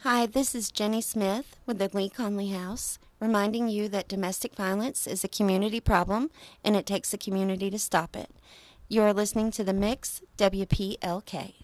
Hi, this is Jenny Smith with the Lee Conley House, reminding you that domestic violence is a community problem and it takes a community to stop it. You are listening to The Mix, WPLK.